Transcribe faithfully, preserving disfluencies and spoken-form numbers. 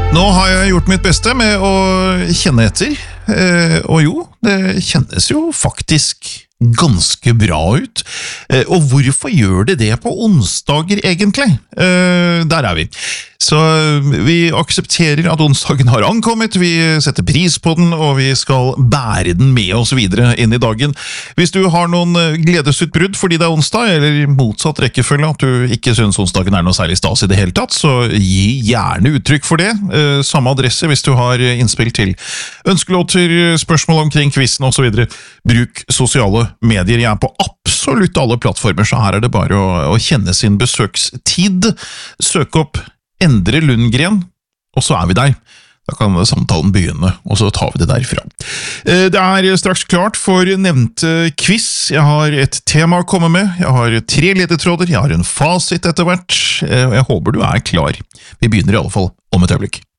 Nå har jeg gjort mitt beste med å kjenne etter, eh, og jo, det kjennes jo faktisk ganske bra ut. Eh, og hvorfor gjør det det på onsdager egentlig? Eh, der er vi. Så vi aksepterer at onsdagen har ankommet, vi setter pris på den, og vi skal bære den med oss videre inn i dagen. Hvis du har noen gledesutbrudd fordi det er onsdag, eller motsatt rekkefølge, at du ikke synes onsdagen er noe særlig stas i det hele tatt, så gi gjerne uttrykk for det. Eh, samme adresse hvis du har innspill til ønskelåter, spørsmål omkring quizen og så videre. Bruk sosiale medier. Jeg er på absolutt alle plattformer, så her er det bare å, å kjenne sin besøkstid. Søk opp Endre Lundgren, og så er vi der. Da kan samtalen begynne, og så tar vi det derfra. Det er straks klart for nevnte quiz. Jeg har et tema å komme med, jeg har tre ledetråder, jeg har en fasit etter hvert, og jeg håper du er klar. Vi begynner i alle fall om et øyeblikk.